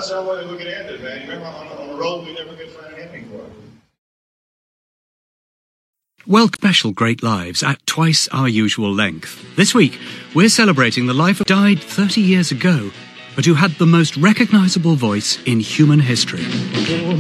that's how we could end it, man. Remember, on a roll we never could find an ending for it. Well, special Great Lives at twice our usual length. This week, we're celebrating the life of died 30 years ago, but who had the most recognisable voice in human history.